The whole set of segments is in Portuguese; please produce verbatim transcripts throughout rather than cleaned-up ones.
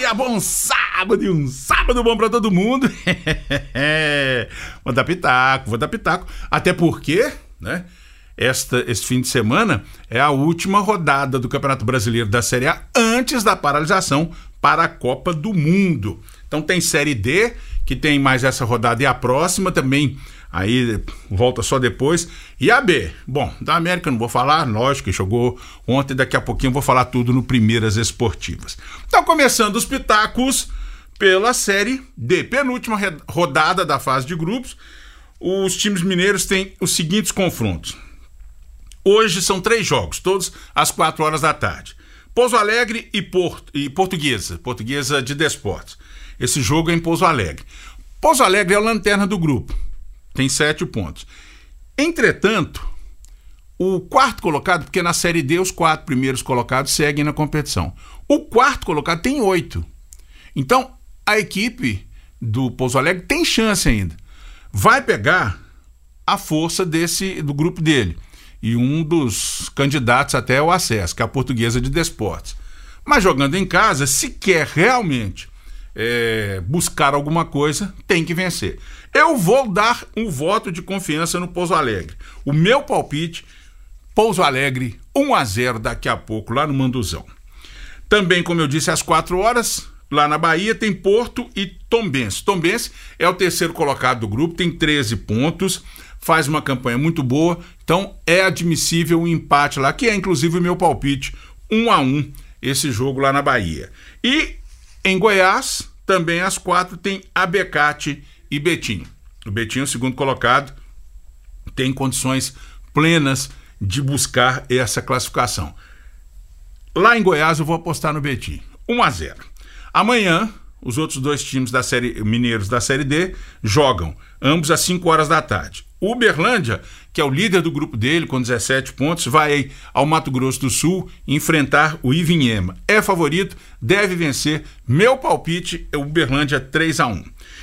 dia, bom sábado e um sábado bom pra todo mundo. Vou dar pitaco, vou dar pitaco. Até porque, né, esta, este fim de semana é a última rodada do Campeonato Brasileiro da Série A antes da paralisação para a Copa do Mundo. Então tem Série D, que tem mais essa rodada, e a próxima também, aí volta só depois. E a B, bom, da América eu não vou falar, lógico que jogou ontem, daqui a pouquinho eu vou falar tudo no Primeiras Esportivas. Então, começando os pitacos pela Série D, penúltima rodada da fase de grupos. Os times mineiros têm os seguintes confrontos. Hoje são três jogos, todos às quatro horas da tarde. Pouso Alegre e, Porto, e Portuguesa, Portuguesa de Desportos. Esse jogo é em Pouso Alegre. Pouso Alegre é a lanterna do grupo, tem sete pontos. Entretanto, o quarto colocado, porque na Série D os quatro primeiros colocados seguem na competição. O quarto colocado tem oito. Então, a equipe do Pouso Alegre tem chance ainda. Vai pegar a força desse, do grupo dele. E um dos candidatos até ao acesso, que é a Portuguesa de Desportos. Mas jogando em casa, se quer realmente é, buscar alguma coisa, tem que vencer. Eu vou dar um voto de confiança no Pouso Alegre. O meu palpite, Pouso Alegre um a zero daqui a pouco, lá no Manduzão. Também, como eu disse, às quatro horas, lá na Bahia, tem Porto e Tombense. Tombense é o terceiro colocado do grupo, tem treze pontos, faz uma campanha muito boa, então é admissível um empate lá, que é inclusive o meu palpite, um a um, esse jogo lá na Bahia. E em Goiás, também às quatro, tem Abecate e Betim. O Betim, o segundo colocado, tem condições plenas de buscar essa classificação. Lá em Goiás eu vou apostar no Betim, um a zero. Amanhã, os outros dois times da série, mineiros da Série D jogam, ambos às cinco horas da tarde. O Uberlândia, que é o líder do grupo dele, com dezessete pontos, vai ao Mato Grosso do Sul enfrentar o Ivinhema. É favorito, deve vencer. Meu palpite é o Uberlândia três a um.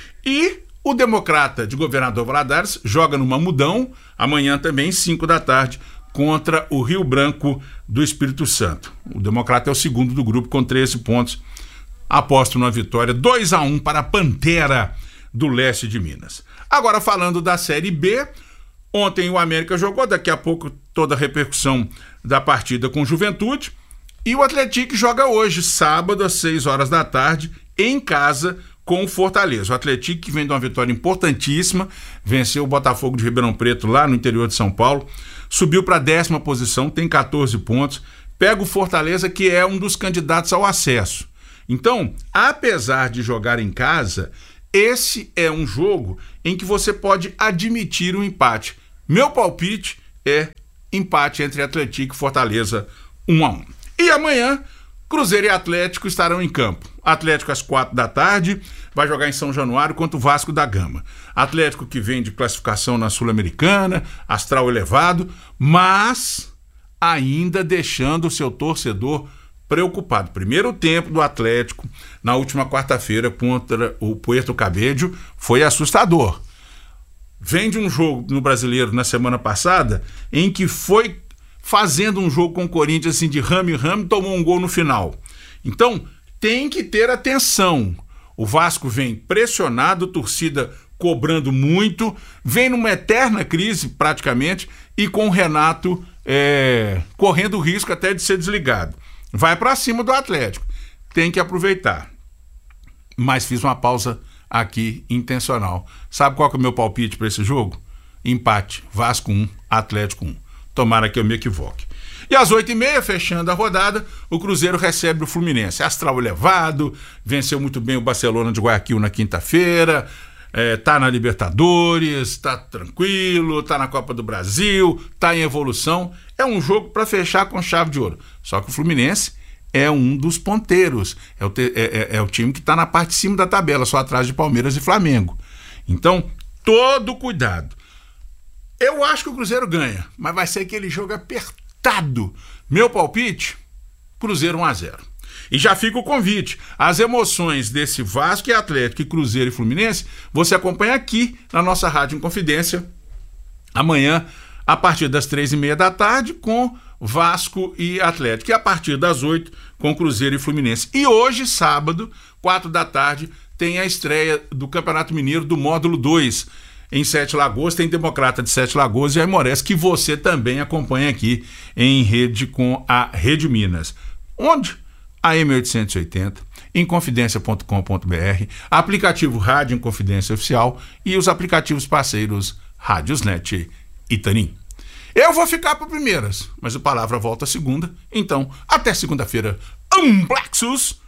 E o Democrata de Governador Valadares joga no Mamudão, amanhã também, cinco da tarde, contra o Rio Branco do Espírito Santo. O Democrata é o segundo do grupo com treze pontos. Aposto numa vitória dois a um para a Pantera do Leste de Minas. Agora, falando da Série B, ontem o América jogou, daqui a pouco toda a repercussão da partida com Juventude, e o Atlético joga hoje, sábado, às seis horas da tarde, em casa, com o Fortaleza. O Atlético, que vem de uma vitória importantíssima, venceu o Botafogo de Ribeirão Preto, lá no interior de São Paulo, subiu para a décima posição, tem catorze pontos, pega o Fortaleza, que é um dos candidatos ao acesso. Então, apesar de jogar em casa, esse é um jogo em que você pode admitir um empate. Meu palpite é empate entre Atlético e Fortaleza, um a um. E amanhã, Cruzeiro e Atlético estarão em campo. Atlético às quatro da tarde, vai jogar em São Januário contra o Vasco da Gama. Atlético que vem de classificação na Sul-Americana, astral elevado, mas ainda deixando o seu torcedor preocupado. Primeiro tempo do Atlético na última quarta-feira contra o Puerto Cabello foi assustador. Vem de um jogo no Brasileiro na semana passada em que foi fazendo um jogo com o Corinthians assim de rame-rame, tomou um gol no final. Então tem que ter atenção. O Vasco vem pressionado, torcida cobrando muito, vem numa eterna crise praticamente e com o Renato é, correndo o risco até de ser desligado. Vai para cima do Atlético, tem que aproveitar. Mas fiz uma pausa aqui intencional. Sabe qual que é o meu palpite para esse jogo? Empate, Vasco um, Atlético um. Tomara que eu me equivoque. E às oito e meia, fechando a rodada, o Cruzeiro recebe o Fluminense. Astral elevado, venceu muito bem o Barcelona de Guayaquil na quinta-feira, é, tá na Libertadores, tá tranquilo, tá na Copa do Brasil, tá em evolução. É um jogo para fechar com chave de ouro. Só que o Fluminense é um dos ponteiros, é o, te, é, é, é o time que está na parte de cima da tabela, só atrás de Palmeiras e Flamengo. Então, todo cuidado. Eu acho que o Cruzeiro ganha, mas vai ser aquele jogo apertado. Meu palpite, Cruzeiro um a zero. E já fica o convite. As emoções desse Vasco e Atlético e Cruzeiro e Fluminense, você acompanha aqui na nossa Rádio Inconfidência, amanhã, a partir das três e meia da tarde, com Vasco e Atlético. E a partir das oito, com Cruzeiro e Fluminense. E hoje, sábado, quatro da tarde, tem a estreia do Campeonato Mineiro do Módulo dois. Em Sete Lagoas, tem Democrata de Sete Lagoas e Aimorés, que você também acompanha aqui em rede com a Rede Minas. Onde? A M oitocentos e oitenta, inconfidência ponto com ponto b r, aplicativo Rádio Inconfidência Oficial e os aplicativos parceiros Rádiosnet e Tanim. Eu vou ficar por primeiras, mas o Palavra volta segunda, então até segunda-feira. Amplexus!